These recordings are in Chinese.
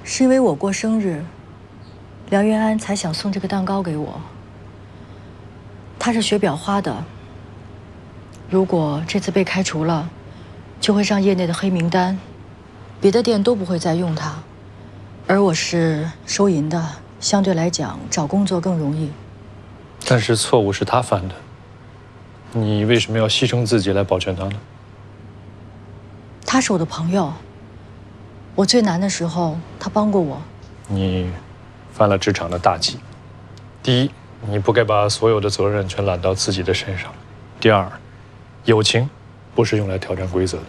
是因为我过生日，梁元安才想送这个蛋糕给我。他是学裱花的，如果这次被开除了，就会上业内的黑名单，别的店都不会再用它。而我是收银的，相对来讲找工作更容易。 但是错误是他犯的，你为什么要牺牲自己来保全他呢？ 他是我的朋友，我最难的时候他帮过我。 你犯了职场的大忌。第一，你不该把所有的责任全揽到自己的身上；第二，友情不是用来挑战规则的。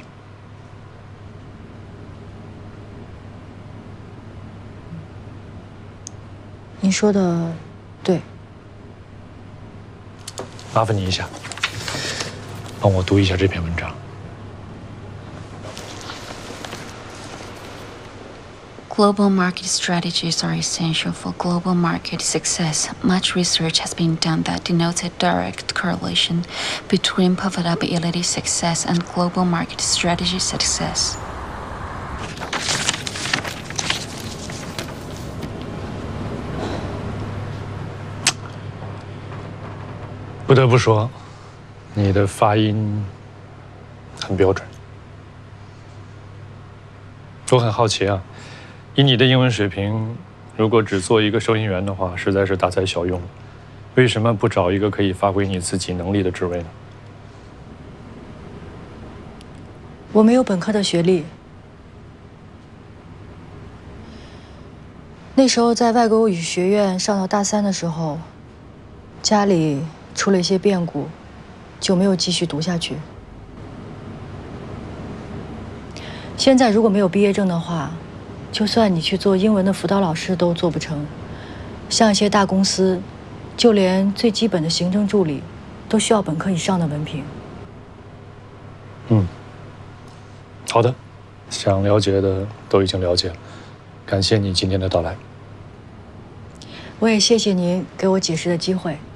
你说的对。 麻烦你一下，帮我读一下这篇文章。 Global market strategies are essential for global market success. Much research has been done that denotes a direct correlation between profitability success and global market strategy success. 不得不说，你的发音很标准。我很好奇啊，以你的英文水平，如果只做一个收银员的话，实在是大材小用。为什么不找一个可以发挥你自己能力的职位呢？ 我没有本科的学历，那时候在外国语学院上到大3的时候，家里出了一些变故，就没有继续读下去。现在如果没有毕业证的话，就算你去做英文的辅导老师都做不成。像一些大公司，就连最基本的行政助理，都需要本科以上的文凭。 好的，想了解的都已经了解了，感谢你今天的到来。 我也谢谢您给我解释的机会。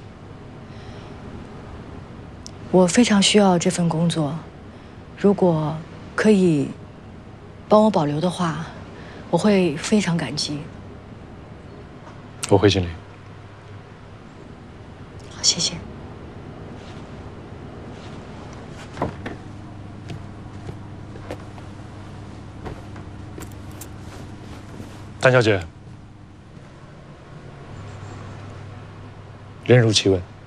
我非常需要这份工作，如果可以帮我保留的话，我会非常感激。 我会尽力。 好，谢谢。 谭小姐，人如其问。